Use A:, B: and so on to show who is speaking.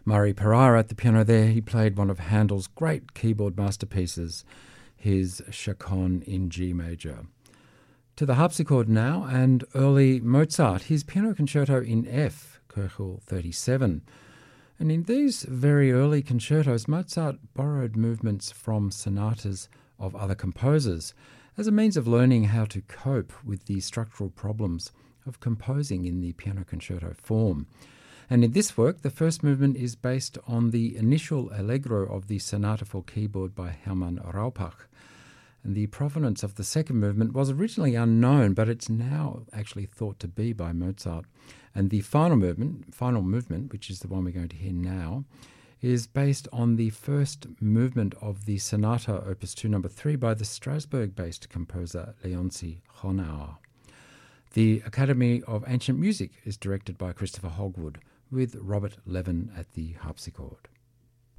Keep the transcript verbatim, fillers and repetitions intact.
A: Murray Pereira at the piano there, he played one of Handel's great keyboard masterpieces, his Chaconne in G major. To the harpsichord now, and early Mozart, his Piano Concerto in F, Köchel thirty-seven. And in these very early concertos, Mozart borrowed movements from sonatas of other composers as a means of learning how to cope with the structural problems of composing in the piano concerto form. And in this work, the first movement is based on the initial allegro of the Sonata for Keyboard by Hermann Raupach. And the provenance of the second movement was originally unknown, but it's now actually thought to be by Mozart. And the final movement, final movement, which is the one we're going to hear now, is based on the first movement of the Sonata Opus two number three by the Strasbourg-based composer Leoncy Honauer. The Academy of Ancient Music is directed by Christopher Hogwood, with Robert Levin at the harpsichord.